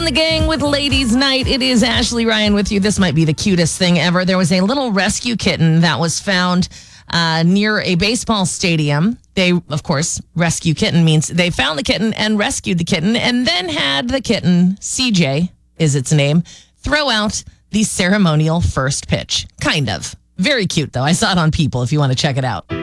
the gang with Ladies Night. It is Ashley Ryan with you. This might be the cutest thing ever. There was a little rescue kitten that was found near a baseball stadium. They, of course, rescue kitten means they found the kitten and rescued the kitten and then had the kitten, CJ is its name, throw out the ceremonial first pitch. Kind of. Very cute, though. I saw it on People if you want to check it out.